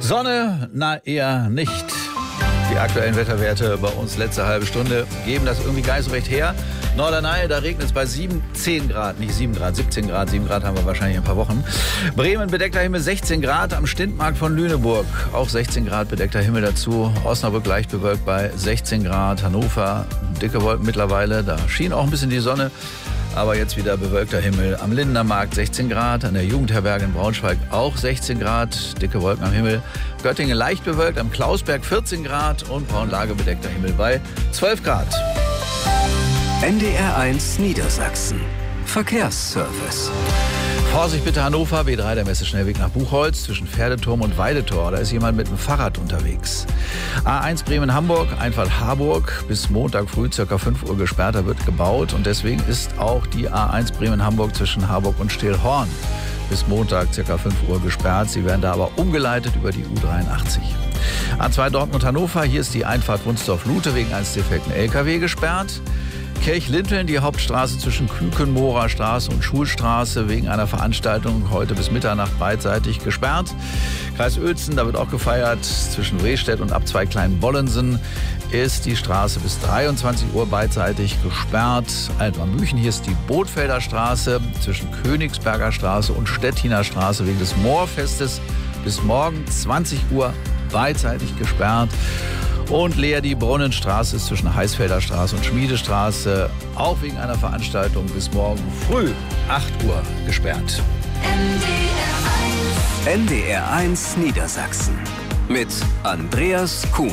Sonne, na eher nicht. Die aktuellen Wetterwerte bei uns letzte halbe Stunde geben das irgendwie gar nicht so recht her. Norderney, da regnet es bei 10 Grad, nicht 7 Grad, 17 Grad. 7 Grad haben wir wahrscheinlich in ein paar Wochen. Bremen, bedeckter Himmel, 16 Grad. Am Stintmarkt von Lüneburg auch 16 Grad, bedeckter Himmel dazu. Osnabrück leicht bewölkt bei 16 Grad. Hannover, dicke Wolken mittlerweile. Da schien auch ein bisschen die Sonne. Aber jetzt wieder bewölkter Himmel. Am Lindener Markt 16 Grad, an der Jugendherberge in Braunschweig auch 16 Grad, dicke Wolken am Himmel. Göttingen leicht bewölkt, am Klausberg 14 Grad und Braunlage bedeckter Himmel bei 12 Grad. NDR1 Niedersachsen. Verkehrsservice. Vorsicht bitte Hannover, B3 der Messeschnellweg nach Buchholz zwischen Pferdeturm und Weidetor. Da ist jemand mit dem Fahrrad unterwegs. A1 Bremen-Hamburg, Einfahrt Harburg, bis Montag früh ca. 5 Uhr gesperrt, da wird gebaut. Und deswegen ist auch die A1 Bremen-Hamburg zwischen Harburg und Stehlhorn bis Montag ca. 5 Uhr gesperrt. Sie werden da aber umgeleitet über die U83. A2 Dortmund-Hannover, hier ist die Einfahrt Wunsdorf-Lute wegen eines defekten LKW gesperrt. Kirchlinteln, die Hauptstraße zwischen Kükenmoorer Straße und Schulstraße wegen einer Veranstaltung heute bis Mitternacht beidseitig gesperrt. Kreis Uelzen, da wird auch gefeiert. Zwischen Rehstedt und Abzweig Kleinbollensen ist die Straße bis 23 Uhr beidseitig gesperrt. Altmarmüchen, hier ist die Bootfelder Straße zwischen Königsberger Straße und Stettiner Straße wegen des Moorfestes bis morgen 20 Uhr beidseitig gesperrt. Und Leer die Brunnenstraße ist zwischen Heißfelder Straße und Schmiedestraße auch wegen einer Veranstaltung bis morgen früh 8 Uhr gesperrt. NDR1 Niedersachsen mit Andreas Kuhn.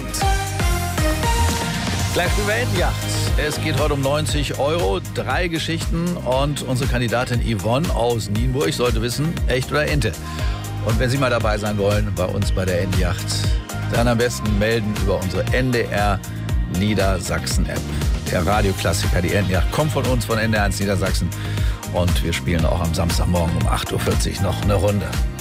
Gleich über Entenjacht. Es geht heute um 90 €, 3 Geschichten und unsere Kandidatin Yvonne aus Nienburg sollte wissen, echt oder Ente. Und wenn Sie mal dabei sein wollen bei uns bei der Entenjacht, dann am besten melden über unsere NDR Niedersachsen App. Der Radioklassiker, die Entenjacht, kommt von uns, von NDR1 Niedersachsen. Und wir spielen auch am Samstagmorgen um 8:40 Uhr noch eine Runde.